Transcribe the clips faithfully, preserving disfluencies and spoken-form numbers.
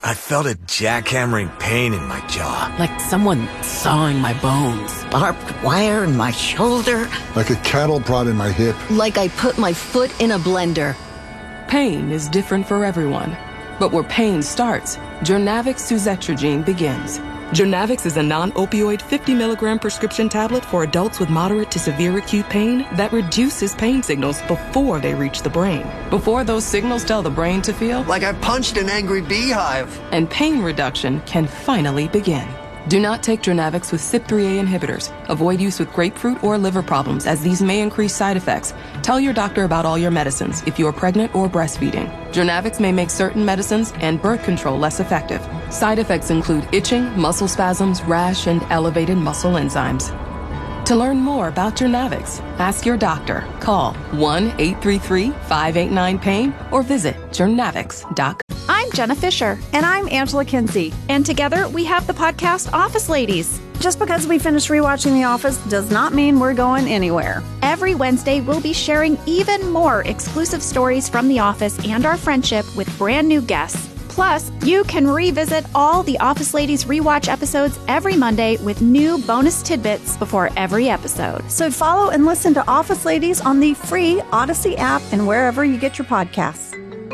I felt a jackhammering pain in my jaw. Like someone sawing my bones. Barbed wire in my shoulder. Like a cattle prod in my hip. Like I put my foot in a blender. Pain is different for everyone. But where pain starts, Journavx suzetrigine begins. Journavx is a non-opioid fifty milligram prescription tablet for adults with moderate to severe acute pain that reduces pain signals before they reach the brain. Before those signals tell the brain to feel like I punched an angry beehive. And pain reduction can finally begin. Do not take Journavx with C Y P three A inhibitors. Avoid use with grapefruit or liver problems, as these may increase side effects. Tell your doctor about all your medicines if you are pregnant or breastfeeding. Journavx may make certain medicines and birth control less effective. Side effects include itching, muscle spasms, rash, and elevated muscle enzymes. To learn more about Journavx, ask your doctor. Call one eight three three, five eight nine, pain or visit journavx dot com. I'm Jenna Fisher. And I'm Angela Kinsey. And together we have the podcast Office Ladies. Just because we finished rewatching The Office does not mean we're going anywhere. Every Wednesday, we'll be sharing even more exclusive stories from The Office and our friendship with brand new guests. Plus, you can revisit all the Office Ladies rewatch episodes every Monday with new bonus tidbits before every episode. So follow and listen to Office Ladies on the free Odyssey app and wherever you get your podcasts.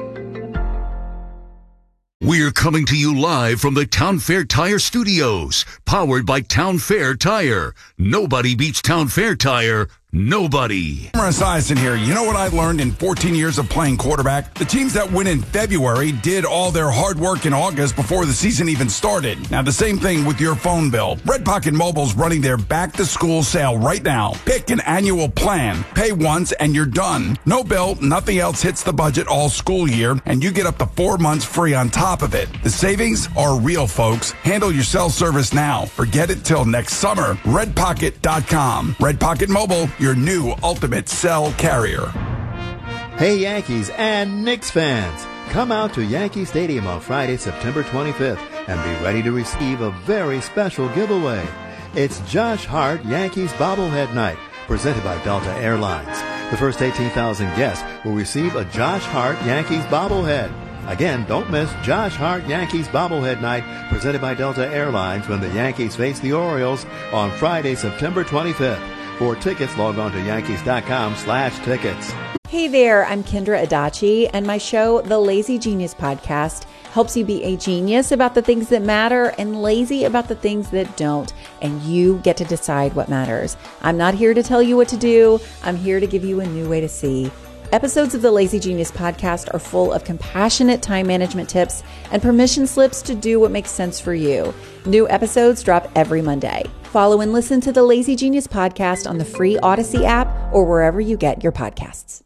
We're coming to you live from the Town Fair Tire Studios, powered by Town Fair Tire. Nobody beats Town Fair Tire. Nobody. Esiason here. You know what I learned in fourteen years of playing quarterback? The teams that win in February did all their hard work in August before the season even started. Now, the same thing with your phone bill. Red Pocket Mobile's running their back-to-school sale right now. Pick an annual plan. Pay once and you're done. No bill, nothing else hits the budget all school year, and you get up to four months free on top of it. The savings are real, folks. Handle your cell service now. Forget it till next summer. red pocket dot com. Red Pocket Mobile, your new ultimate cell carrier. Hey Yankees and Knicks fans, come out to Yankee Stadium on Friday, September twenty-fifth and be ready to receive a very special giveaway. It's Josh Hart Yankees Bobblehead Night, presented by Delta Airlines. The first eighteen thousand guests will receive a Josh Hart Yankees bobblehead. Again, don't miss Josh Hart Yankees Bobblehead Night, presented by Delta Airlines, when the Yankees face the Orioles on Friday, September twenty-fifth. For tickets, log on to yankees dot com slash tickets. Hey there, I'm Kendra Adachi, and my show, The Lazy Genius Podcast, helps you be a genius about the things that matter and lazy about the things that don't, and you get to decide what matters. I'm not here to tell you what to do. I'm here to give you a new way to see. Episodes of the Lazy Genius Podcast are full of compassionate time management tips and permission slips to do what makes sense for you. New episodes drop every Monday. Follow and listen to the Lazy Genius Podcast on the free Odyssey app or wherever you get your podcasts.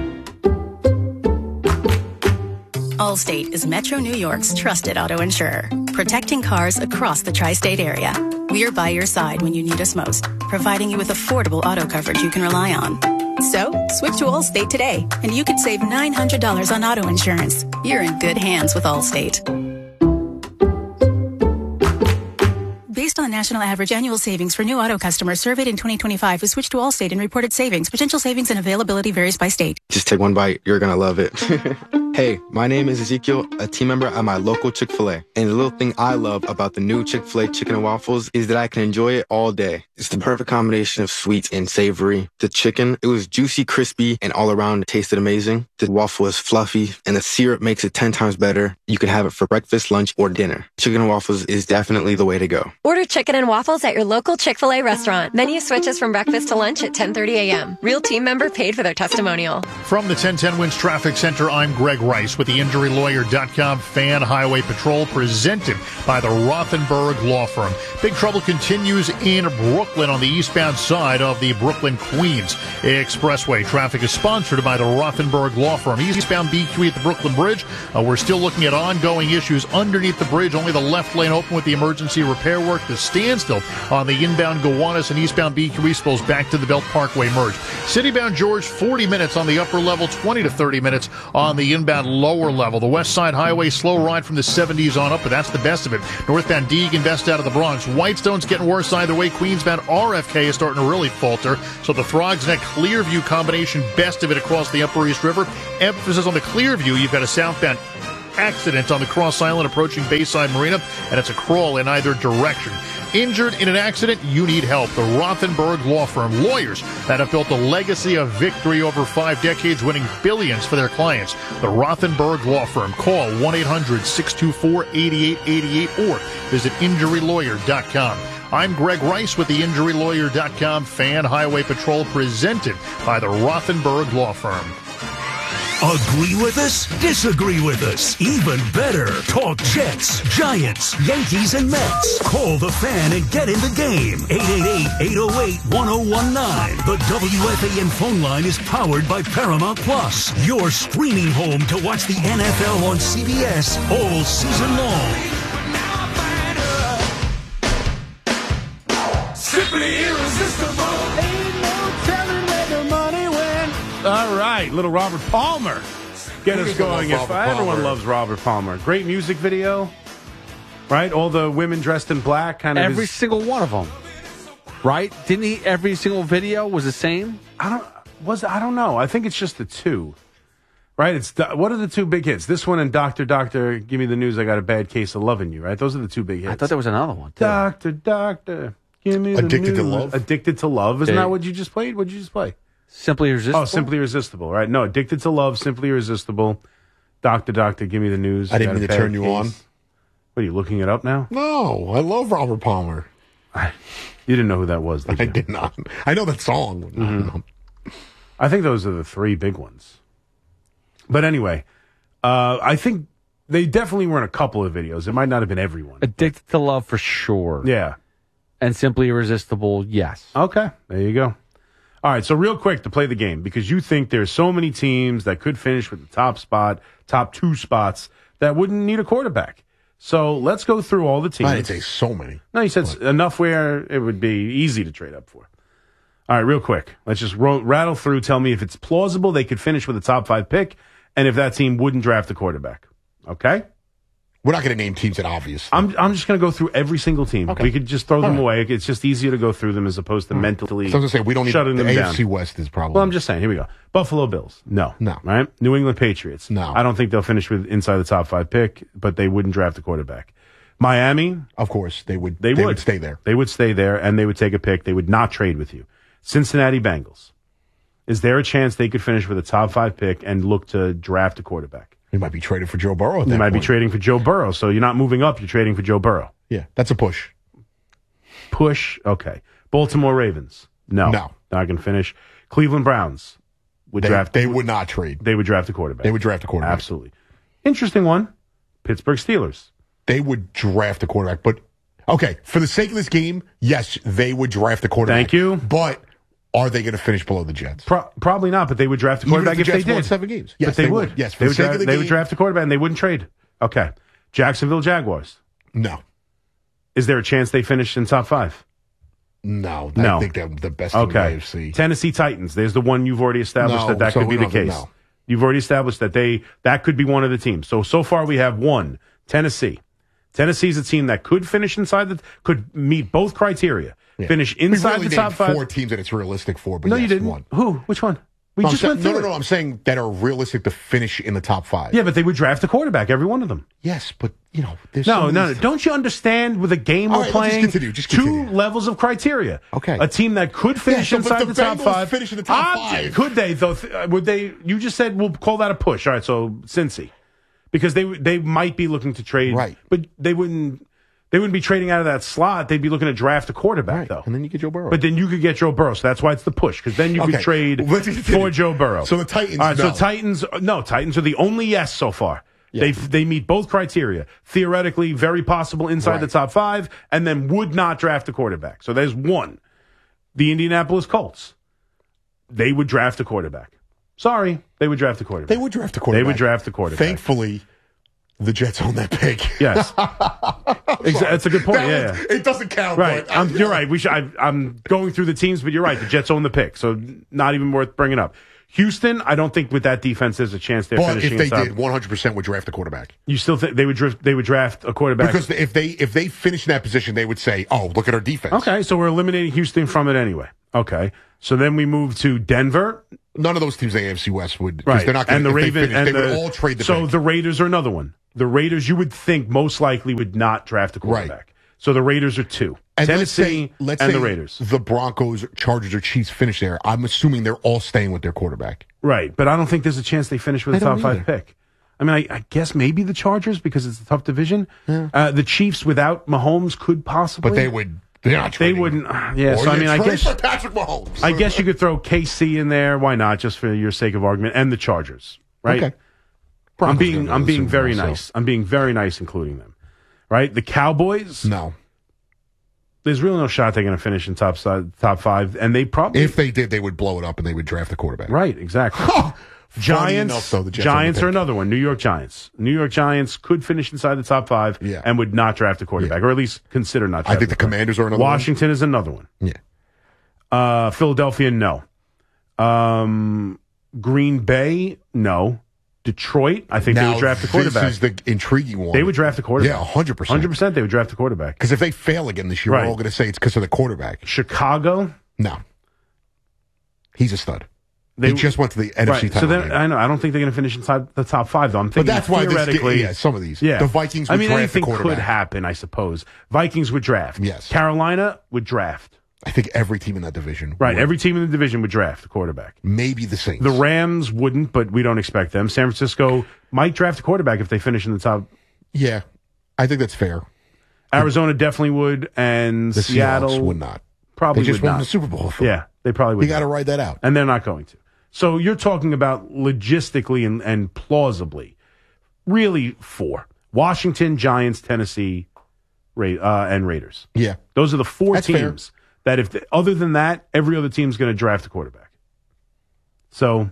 Allstate is Metro New York's trusted auto insurer, protecting cars across the tri-state area. We are by your side when you need us most, providing you with affordable auto coverage you can rely on. So, switch to Allstate today, and you could save nine hundred dollars on auto insurance. You're in good hands with Allstate. Based on the national average annual savings for new auto customers surveyed in twenty twenty-five who switched to Allstate and reported savings, potential savings and availability varies by state. Just take one bite. You're going to love it. Hey, my name is Ezekiel, a team member at my local Chick-fil-A. And the little thing I love about the new Chick-fil-A chicken and waffles is that I can enjoy it all day. It's the perfect combination of sweet and savory. The chicken, it was juicy, crispy, and all around it tasted amazing. The waffle is fluffy, and the syrup makes it ten times better. You can have it for breakfast, lunch, or dinner. Chicken and waffles is definitely the way to go. Order chicken and waffles at your local Chick-fil-A restaurant. Menu switches from breakfast to lunch at ten thirty a.m. Real team member paid for their testimonial. From the ten ten Wins Traffic Center, I'm Greg Rice with the injury lawyer dot com Fan Highway Patrol, presented by the Rothenberg Law Firm. Big trouble continues in Brooklyn on the eastbound side of the Brooklyn-Queens Expressway. Traffic is sponsored by the Rothenberg Law Firm. Eastbound B Q E at the Brooklyn Bridge. Uh, we're still looking at ongoing issues underneath the bridge. Only the left lane open with the emergency repair work. The standstill on the inbound Gowanus and eastbound B Q E spills back to the Belt Parkway merge. Citybound George, forty minutes on the upper level, twenty to thirty minutes on the inbound lower level. The West Side Highway, slow ride from the seventies on up, but that's the best of it. Northbound Deegan, best out of the Bronx. Whitestone's getting worse either way. Queensbound R F K is starting to really falter. So the Throgs Neck Clearview combination, best of it across the Upper East River. Emphasis on the Clearview. You've got a southbound accident on the Cross Island approaching Bayside Marina, and it's a crawl in either direction. Injured in an accident, you need help. The Rothenberg Law Firm, lawyers that have built a legacy of victory over five decades, winning billions for their clients. The Rothenberg Law Firm. Call one eight hundred six two four eight eight eight eight or visit injury lawyer dot com. I'm Greg Rice with the injury lawyer dot com Fan Highway Patrol, presented by the Rothenberg Law Firm. Agree with us? Disagree with us? Even better, talk Jets, Giants, Yankees, and Mets. Call the Fan and get in the game. eight eight eight, eight oh eight, one oh one nine. The W F A N phone line is powered by Paramount Plus, your streaming home to watch the N F L on C B S all season long. Simply irresistible. Ain't no telling where the money went. All right, little Robert Palmer. Get us going. If everyone loves Robert Palmer. Great music video, right? All the women dressed in black, kind of every his... single one of them, right? Didn't he? Every single video was the same. I don't was I don't know. I think it's just the two, right? It's what are the two big hits? This one and Doctor Doctor, give me the news. I got a bad case of loving you. Right? Those are the two big hits. I thought there was another one. Too. Doctor Doctor, give me the Addicted news. to Love. Addicted to Love. Isn't There- that what you just played? What did you just play? Simply Irresistible? Oh, Simply Irresistible, right? No, Addicted to Love, Simply Irresistible, Doctor Doctor, give me the news. I didn't Got mean a to bad turn you case. on. What, are you looking it up now? No, I love Robert Palmer. You didn't know who that was, did I you? did not. I know that song. Mm-hmm. I think those are the three big ones. But anyway, uh, I think they definitely were in a couple of videos. It might not have been everyone. Addicted to Love for sure. Yeah. And Simply Irresistible, yes. Okay, there you go. All right, so real quick to play the game, because you think there's so many teams that could finish with the top spot, top two spots, that wouldn't need a quarterback. So let's go through all the teams. I didn't say so many. No, you said but. enough where it would be easy to trade up for. All right, real quick. Let's just ro- rattle through. Tell me if it's plausible they could finish with a top five pick, and if that team wouldn't draft a quarterback. Okay? We're not going to name teams that obvious. I'm I'm just going to go through every single team. Okay. We could just throw them All right. away. It's just easier to go through them as opposed to All right. mentally So I was going to say, we don't need shutting the them A F C down. West is probably. Well, I'm just saying. Here we go. Buffalo Bills. No. No. Right? New England Patriots. No. I don't think they'll finish with inside the top five pick, but they wouldn't draft a quarterback. Miami. Of course, they would. They, They would. would stay there. They would stay there, and they would take a pick. They would not trade with you. Cincinnati Bengals. Is there a chance they could finish with a top five pick and look to draft a quarterback? He might be traded for Joe Burrow at that You might point. be trading for Joe Burrow, so you're not moving up. You're trading for Joe Burrow. Yeah, that's a push. Push. Okay. Baltimore Ravens. No. No. Not going to finish. Cleveland Browns would They, draft. they would not trade. They would draft a quarterback. They would draft a quarterback. Absolutely. Interesting one. Pittsburgh Steelers. They would draft a quarterback. But, okay, for the sake of this game, yes, they would draft a quarterback. Thank you. But are they going to finish below the Jets? Pro- probably not, but they would draft a Even quarterback if if, the Jets they won did. seven games. Yes, but they, they would. would. Yes, for they the would, sake dra- of the they game. would draft a quarterback and they wouldn't trade. Okay. Jacksonville Jaguars. No. Is there a chance they finish in top five? No. No. I think they're the best team in the Okay. A F C. Tennessee Titans. There's the one you've already established No, that that so could be the no, case. no. You've already established that they that could be one of the teams. So so far we have one, Tennessee. Tennessee's a team that could finish inside the could meet both criteria. Yeah. Finish We've inside really the top named five. four teams that it's realistic for, but no, yes, you didn't. one. Who? Which one? We No, I'm just saying- went through no, it. no, no. I'm saying that are realistic to finish in the top five. Yeah, but they would draft a quarterback, every one of them. Yes, but, you know, there's No, so no, many- no. Don't you understand with a game All we're right, let's just playing? continue, just two continue. levels of criteria. Okay. A team that could finish Yeah, so, but inside the the, top Bengals five. finish in the top Ah, five. Could they, though? Th- uh, Would they? You just said we'll call that a push. All right, so Cincy. Because they they might be looking to trade. Right. But they wouldn't they wouldn't be trading out of that slot. They'd be looking to draft a quarterback, Right. though. And then you get Joe Burrow. But then you could get Joe Burrow. So that's why it's the push. Because then you could Okay. trade Let's continue. for Joe Burrow. So the Titans, All right, no. so Titans, no, Titans are the only yes so far. Yeah. They they meet both criteria. Theoretically, very possible inside Right. the top five, and then would not draft a quarterback. So there's one. The Indianapolis Colts. They would draft a quarterback. Sorry, they would draft a quarterback. They would draft a quarterback. They would draft a quarterback. Thankfully, the Jets own that pick. Yes. Exa- That's a good point. That Yeah, was- yeah. It doesn't count. Right. But, uh, I'm, you're right. We should, I, I'm going through the teams, but you're right. The Jets own the pick, so not even worth bringing up. Houston, I don't think with that defense there's a chance they're But finishing if they inside. did, one hundred percent would draft a quarterback. You still think they would drift, they would draft a quarterback? Because if they if they finish in that position, they would say, "Oh, look at our defense." Okay, so we're eliminating Houston from it anyway. Okay, so then we move to Denver. None of those teams in the A F C West would. 'cause Right, They're not gonna, and the if they Raven finish, and they the would all trade the so pick. the Raiders are another one. The Raiders, you would think, most likely would not draft a quarterback. Right. So the Raiders are two. And Tennessee let's say, let's and say the Raiders. The Broncos, Chargers, or Chiefs finish there. I'm assuming they're all staying with their quarterback. Right, but I don't think there's a chance they finish with a I don't top five either. pick. I mean, I, I guess maybe the Chargers because it's a tough division. Yeah. Uh, the Chiefs without Mahomes could possibly. But they would. They're not They trading. wouldn't. uh, Yeah, Or so I you mean, I trade guess for Patrick Mahomes. I guess you could throw K C in there. Why not? Just for your sake of argument, and the Chargers, right? Okay. I'm Broncos being gonna I'm go to the being Super very Bowl, so- nice. I'm being very nice, including them, right? The Cowboys. No. There's really no shot they're going to finish in top side, top five, and they probably If they did, they would blow it up and they would draft the quarterback. right, exactly. Funny Giants, enough, though, the Jets on the Giants pick. are another one. New York Giants. New York Giants could finish inside the top five Yeah. and would not draft a quarterback, or at least consider not I drafting. think the Commanders are another Washington is another one. one. Yeah. Uh, Philadelphia, no. Um, Green Bay, no. Detroit, I think they Now, would draft a quarterback. This is the intriguing one. They would draft a quarterback. Yeah, one hundred percent. one hundred percent they would draft a quarterback. Because if they fail again this year, Right. we're all going to say it's because of the quarterback. Chicago, No. He's a stud. They They just went to the N F C right. So title then, game. I know. I don't think they're going to finish inside the top five, though. I'm But thinking that's why this, theoretically, yeah, some of these. yeah, The Vikings would I mean, draft the anything quarterback. could happen, I suppose. Vikings would draft. Yes. Carolina would draft. I think every team in that division. Right. would. Every team in the division would draft a quarterback. Maybe the Saints. The Rams wouldn't, but we don't expect them. San Francisco might draft a quarterback if they finish in the top. Yeah, I think that's fair. Arizona definitely would, and The Seattle Seahawks would not. Probably They just would won not. the Super Bowl. Yeah, they probably would. You got to not. ride that out. And they're not going to. So you're talking about logistically and, and plausibly, really four: Washington, Giants, Tennessee, Ra- uh, and Raiders. Yeah, those are the four That's fair. teams that, if they, other than that, every other team's going to draft a quarterback. So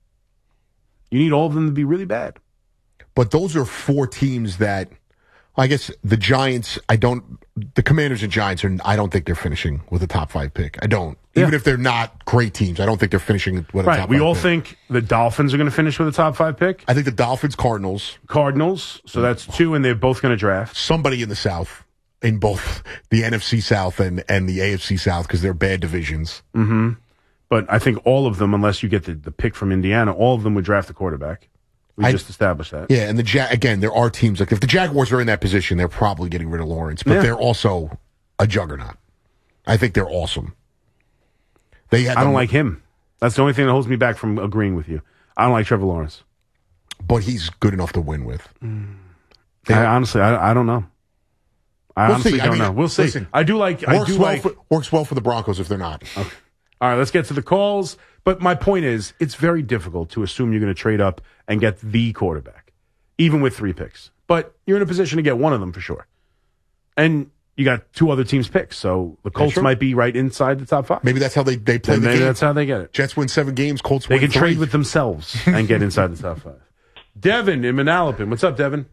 you need all of them to be really bad. But those are four teams that, I guess, the Giants. I don't. The Commanders and Giants are. I don't think they're finishing with a top five pick. I don't. Yeah. Even if they're not great teams, I don't think they're finishing with a Right. top We five all pick. think the Dolphins are going to finish with a top five pick. I think the Dolphins, Cardinals, Cardinals. So that's two, and they're both going to draft somebody in the South, in both the N F C South and and the A F C South, because they're bad divisions. Mm-hmm. But I think all of them, unless you get the, the pick from Indiana, all of them would draft a quarterback. We I- just established that. Yeah, and the ja- again, there are teams like if the Jaguars are in that position, they're probably getting rid of Lawrence, but Yeah. they're also a juggernaut. I think they're awesome. They had I don't the- like him. That's the only thing that holds me back from agreeing with you. I don't like Trevor Lawrence. but he's good enough to win with. I, honestly, I, I don't know. I We'll honestly see. I don't mean, know. We'll see. listen, I do like. I Works do well like. for, works well for the Broncos if they're not. Okay. All right, let's get to the calls. But my point is, it's very difficult to assume you're going to trade up and get the quarterback, even with three picks. But you're in a position to get one of them for sure. And you got two other teams' picks, so the Colts true. might be right inside the top five. Maybe that's how they, they play And the maybe game. that's how they get it. Jets win seven games, Colts They win can three. trade with themselves and get inside the top five. Devin in Manalapan. What's up, Devin?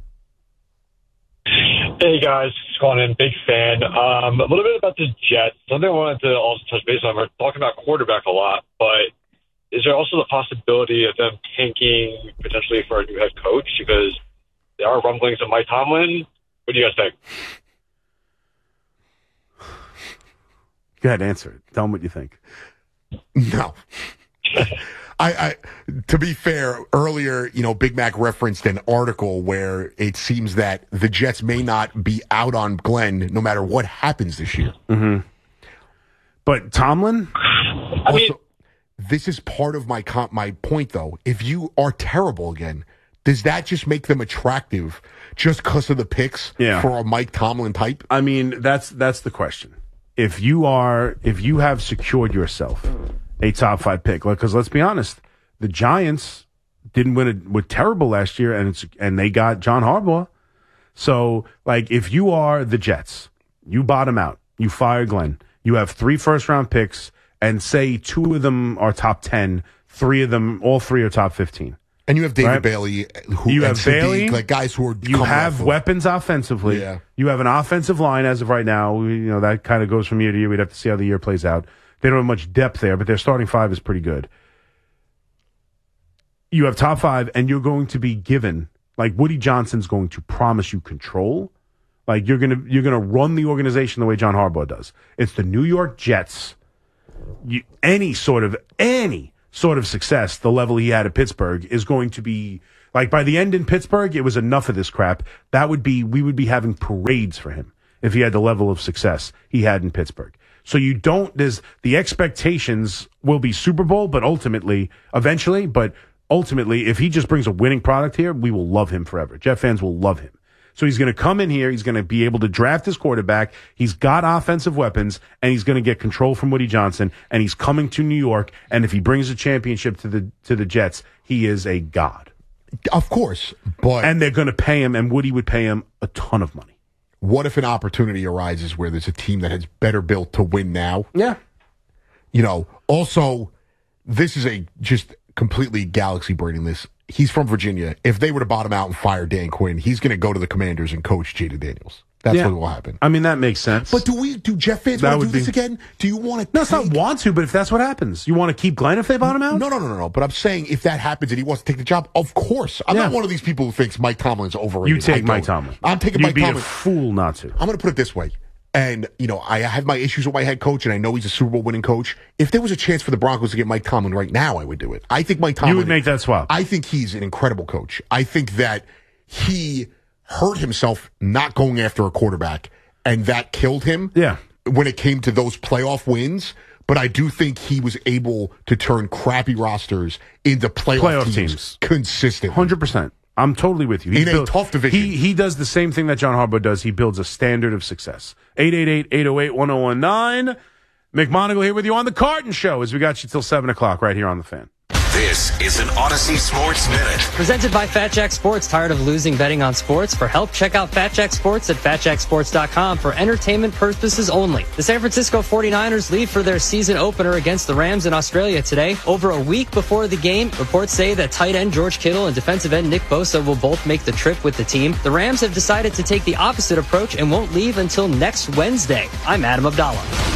Hey guys, just calling in, big fan. Um, a little bit about the Jets. Something I wanted to also touch base on. We're talking about quarterback a lot, but is there also the possibility of them tanking potentially for a new head coach? Because there are rumblings of Mike Tomlin. What do you guys think? Go ahead, answer it. Tell them what you think. No. I, I, to be fair, earlier, you know, Big Mac referenced an article where it seems that the Jets may not be out on Glenn no matter what happens this year. Mm-hmm. But Tomlin? I mean, also, this is part of my comp, my point, though. If you are terrible again, does that just make them attractive just because of the picks Yeah. for a Mike Tomlin type? I mean, that's that's the question. If you are, if you have secured yourself a top five pick, because let's be honest, the Giants didn't win it, were terrible last year, and it's and they got John Harbaugh. So, like, if you are the Jets, you bottom out, you fire Glenn, you have three first round picks, and say two of them are top ten, three of them, all three are top fifteen. And you have David Right? Bailey, who You and have Sadiq, Bailey, like guys who are You coming have off of- weapons offensively. Yeah. You have an offensive line as of right now. We- You know that kind of goes from year to year. We'd have to see how the year plays out. They don't have much depth there, but their starting five is pretty good. You have top five, and you're going to be given, like Woody Johnson's going to promise you control. Like you're gonna you're gonna run the organization the way John Harbaugh does. It's the New York Jets. You, any sort of any sort of success, the level he had at Pittsburgh, is going to be Like by the end in Pittsburgh, it was enough of this crap. That would be, we would be having parades for him if he had the level of success he had in Pittsburgh. So you don't, there's, the expectations will be Super Bowl, but ultimately, eventually, but ultimately, if he just brings a winning product here, we will love him forever. Jet fans will love him. So he's going to come in here. He's going to be able to draft his quarterback. He's got offensive weapons, and he's going to get control from Woody Johnson. And he's coming to New York. And if he brings a championship to the to the Jets, he is a god. Of course, but and they're going to pay him, and Woody would pay him a ton of money. What if an opportunity arises where there's a team that has better built to win now? Yeah. You know. Also, this is a just completely galaxy braiding this. He's from Virginia. If they were to bottom out and fire Dan Quinn, he's going to go to the Commanders and coach Jaden Daniels. That's yeah. what will happen. I mean, that makes sense. But do we, do Jet fans that want to do be, this again? Do you want to? No, it's not want to, but if that's what happens, you want to keep Glenn if they bottom out? No, no, no, no, no. But I'm saying if that happens and he wants to take the job, of course. I'm yeah. not one of these people who thinks Mike Tomlin's overrated. You take Mike Tomlin. I'm taking You'd Mike be Tomlin. a fool not to. I'm going to put it this way. And, you know, I have my issues with my head coach, and I know he's a Super Bowl winning coach. If there was a chance for the Broncos to get Mike Tomlin right now, I would do it. I think Mike Tomlin. You would make that swap. I think he's an incredible coach. I think that he hurt himself not going after a quarterback, and that killed him. Yeah. When it came to those playoff wins. But I do think he was able to turn crappy rosters into playoff, playoff teams, teams consistently. one hundred percent. I'm totally with you. He In built, a tough division. He, he does the same thing that John Harbaugh does. He builds a standard of success. eight eight eight, eight oh eight, one oh one nine. McMonagle here with you on The Carton Show as we got you till seven o'clock right here on The Fan. This is an Odyssey Sports Minute. Presented by Fat Jack Sports. Tired of losing betting on sports? For help, check out Fat Jack Sports at fat jack sports dot com for entertainment purposes only. The San Francisco forty-niners leave for their season opener against the Rams in Australia today. Over a week before the game, reports say that tight end George Kittle and defensive end Nick Bosa will both make the trip with the team. The Rams have decided to take the opposite approach and won't leave until next Wednesday. I'm Adam Abdallah.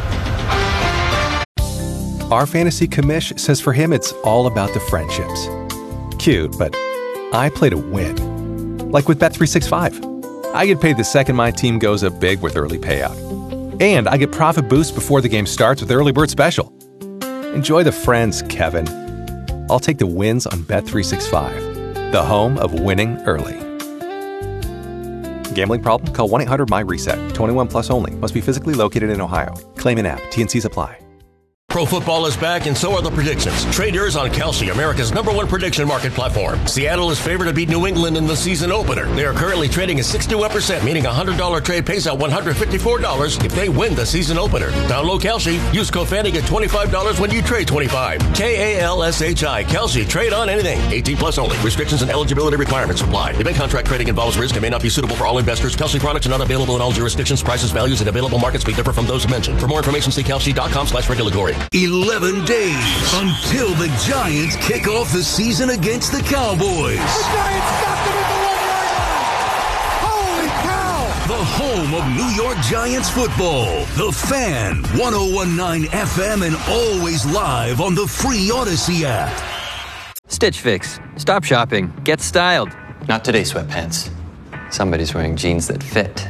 Our fantasy commish says for him it's all about the friendships. Cute, but I play to win. Like with Bet three sixty-five. I get paid the second my team goes up big with early payout. And I get profit boosts before the game starts with Early Bird Special. Enjoy the friends, Kevin. I'll take the wins on Bet three sixty-five, the home of winning early. Gambling problem? Call one eight hundred my reset. twenty-one plus only. Must be physically located in Ohio. Claim an app. T N Cs apply. Pro football is back, and so are the predictions. Trade yours on Kalshi, America's number one prediction market platform. Seattle is favored to beat New England in the season opener. They are currently trading at sixty-one percent, meaning a one hundred dollars trade pays out one hundred fifty-four dollars if they win the season opener. Download Kalshi. Use code Fanny, get twenty-five dollars when you trade twenty-five. K A L S H I. Kalshi. Trade on anything. eighteen plus only. Restrictions and eligibility requirements apply. Event contract trading involves risk and may not be suitable for all investors. Kalshi products are not available in all jurisdictions. Prices, values, and available markets may differ from those mentioned. For more information, see kalshi.com slash regulatory. eleven days until the Giants kick off the season against the Cowboys. The Giants stopped them at the one-yard line. Holy cow! The home of New York Giants football. The Fan, ten nineteen F M, and always live on the free Odyssey app. Stitch Fix. Stop shopping. Get styled. Not today, sweatpants. Somebody's wearing jeans that fit.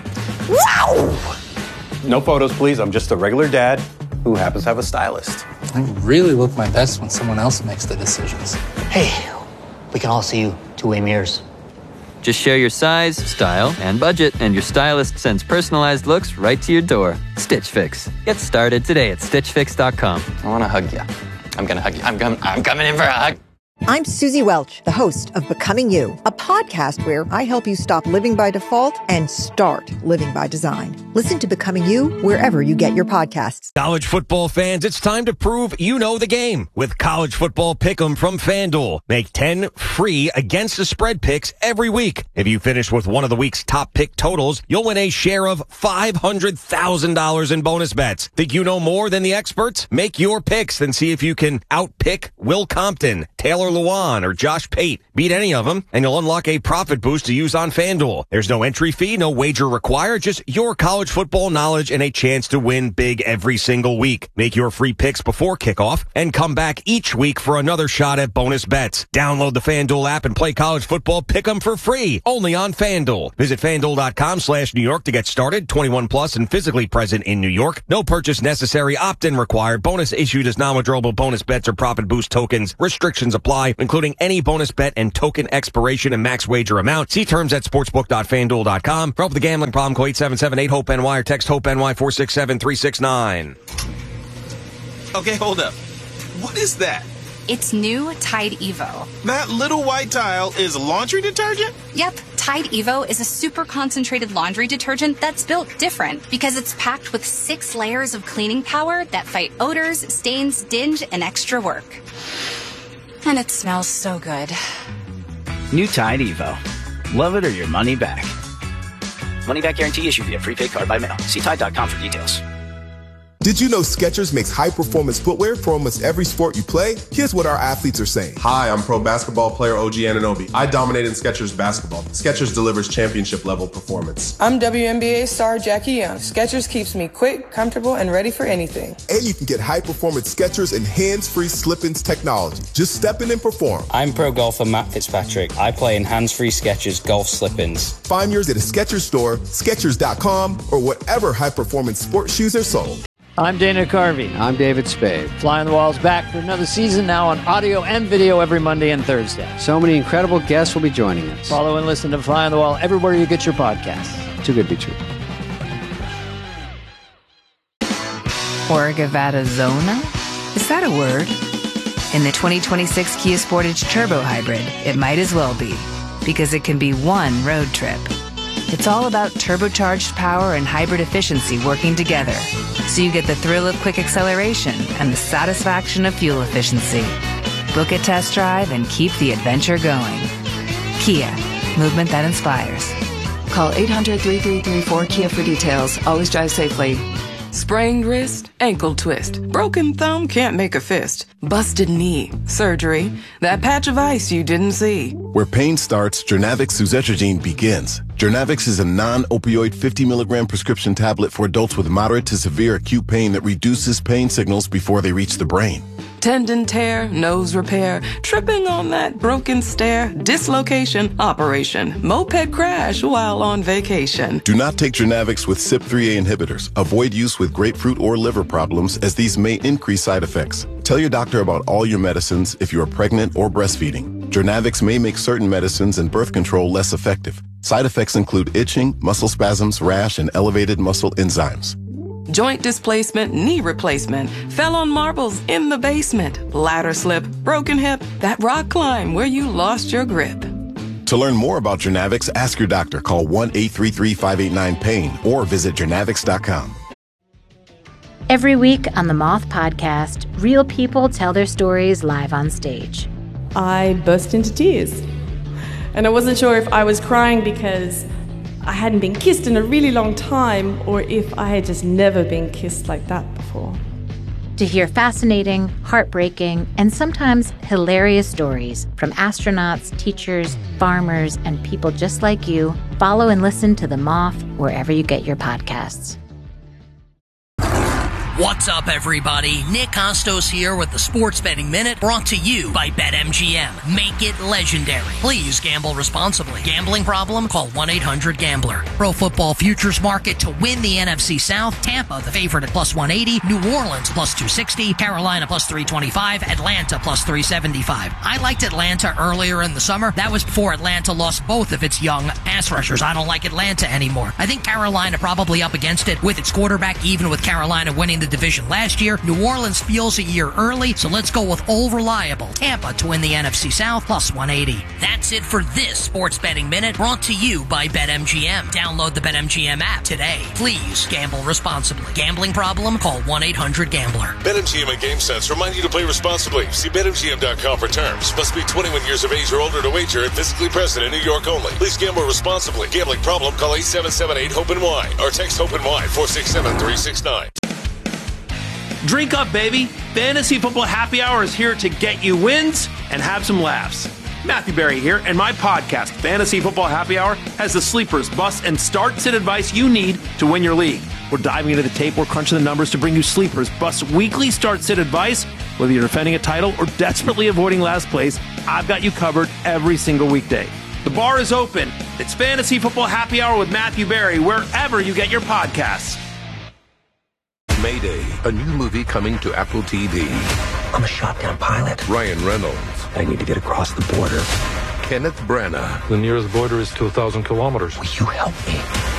Wow! No photos, please. I'm just a regular dad who happens to have a stylist. I really look my best when someone else makes the decisions. Hey, we can all see you two-way mirrors. Just share your size, style, and budget, and your stylist sends personalized looks right to your door. Stitch Fix. Get started today at stitch fix dot com. I want to hug you. I'm going to hug you. I'm, com- I'm coming in for a hug. I'm Susie Welch, the host of Becoming You, a podcast where I help you stop living by default and start living by design. Listen to Becoming You wherever you get your podcasts. College football fans, it's time to prove you know the game with College Football Pick'em from FanDuel. Make ten free against the spread picks every week. If you finish with one of the week's top pick totals, you'll win a share of five hundred thousand dollars in bonus bets. Think you know more than the experts? Make your picks and see if you can outpick Will Compton, Taylor Lewan, or Josh Pate. Beat any of them, and you'll unlock a profit boost to use on FanDuel. There's no entry fee, no wager required, just your college college football knowledge and a chance to win big every single week. Make your free picks before kickoff and come back each week for another shot at bonus bets. Download the FanDuel app and play college football pick'em for free, only on FanDuel. Visit FanDuel.com slash New York to get started. twenty-one plus and physically present in New York. No purchase necessary. Opt-in required. Bonus issued as non-withdrawable bonus bets or profit boost tokens. Restrictions apply, including any bonus bet and token expiration and max wager amount. See terms at sportsbook dot fan duel dot com. For help with the gambling problem, call eight seven seven eight hope N Y or text HOPE-NY four six seven three six nine. Okay, hold up. What is that? It's new Tide Evo. That little white tile is laundry detergent? Yep, Tide Evo is a super concentrated laundry detergent that's built different because it's packed with six layers of cleaning power that fight odors, stains, dinge, and extra work. And it smells so good. New Tide Evo. Love it or your money back. Money back guarantee issued via prepaid card by mail. See Tide dot com for details. Did you know Skechers makes high-performance footwear for almost every sport you play? Here's what our athletes are saying. Hi, I'm pro basketball player O G Anunoby. I dominate in Skechers basketball. Skechers delivers championship-level performance. I'm W N B A star Jackie Young. Skechers keeps me quick, comfortable, and ready for anything. And you can get high-performance Skechers and hands-free slip-ins technology. Just step in and perform. I'm pro golfer Matt Fitzpatrick. I play in hands-free Skechers golf slip-ins. Find yours at a Skechers store, Skechers dot com, or whatever high-performance sports shoes are sold. I'm Dana Carvey. I'm David Spade. Fly on the Wall's back for another season now on audio and video every Monday and Thursday. So many incredible guests will be joining us. Follow and listen to Fly on the Wall everywhere you get your podcasts. Too good to be true. Orgavada Zona? Is that a word? In the twenty twenty-six Kia Sportage Turbo Hybrid, it might as well be, because it can be one road trip. It's all about turbocharged power and hybrid efficiency working together, so you get the thrill of quick acceleration and the satisfaction of fuel efficiency. Book a test drive and keep the adventure going. Kia, movement that inspires. Call eight hundred, three three three, four Kia for details. Always drive safely. Sprained wrist, ankle twist, broken thumb, can't make a fist, busted knee, surgery, that patch of ice you didn't see. Where pain starts, Jernavix suzetrigine begins. Jernavix is a non-opioid fifty milligram prescription tablet for adults with moderate to severe acute pain that reduces pain signals before they reach the brain. Tendon tear, nose repair, tripping on that broken stair, dislocation, operation, moped crash while on vacation. Do not take Jernavix with C Y P three A inhibitors. Avoid use with grapefruit or liver problems, as these may increase side effects. Tell your doctor about all your medicines if you are pregnant or breastfeeding. Jernavix may make certain medicines and birth control less effective. Side effects include itching, muscle spasms, rash, and elevated muscle enzymes. Joint displacement, knee replacement, fell on marbles in the basement, ladder slip, broken hip, that rock climb where you lost your grip. To learn more about Jernavix, ask your doctor. Call one eight three three, five eight nine, pain or visit jernavix dot com. Every week on the Moth Podcast, real people tell their stories live on stage. I burst into tears. And I wasn't sure if I was crying because I hadn't been kissed in a really long time, or if I had just never been kissed like that before. To hear fascinating, heartbreaking, and sometimes hilarious stories from astronauts, teachers, farmers, and people just like you, follow and listen to The Moth wherever you get your podcasts. What's up, everybody? Nick Costos here with the Sports Betting Minute, brought to you by BetMGM. Make it legendary. Please gamble responsibly. Gambling problem? Call one eight hundred gambler. Pro Football Futures Market to win the N F C South. Tampa, the favorite at plus one eighty. New Orleans, plus two sixty. Carolina, plus three twenty-five. Atlanta, plus three seventy-five. I liked Atlanta earlier in the summer. That was before Atlanta lost both of its young pass rushers. I don't like Atlanta anymore. I think Carolina probably up against it with its quarterback, even with Carolina winning the division last year. New Orleans feels a year early, so let's go with old reliable Tampa to win the N F C South, plus one eighty. That's it for this Sports Betting Minute, brought to you by BetMGM. Download the BetMGM app today. Please gamble responsibly. Gambling problem? Call one eight hundred gambler. BetMGM and GameSense remind you to play responsibly. See Bet M G M dot com for terms. Must be twenty-one years of age or older to wager and physically present in New York only. Please gamble responsibly. Gambling problem? Call eight seven seven eight, hope N Y or text hope N Y four six seven, three six nine. Drink up, baby. Fantasy Football Happy Hour is here to get you wins and have some laughs. Matthew Berry here, and my podcast, Fantasy Football Happy Hour, has the sleepers, busts, and start-sit advice you need to win your league. We're diving into the tape, we're crunching the numbers to bring you sleepers, busts, weekly start-sit advice. Whether you're defending a title or desperately avoiding last place, I've got you covered every single weekday. The bar is open. It's Fantasy Football Happy Hour with Matthew Berry, wherever you get your podcasts. Mayday, a new movie coming to Apple T V. I'm a shotgun pilot. Ryan Reynolds. I need to get across the border. Kenneth Branagh. The nearest border is two thousand kilometers. Will you help me?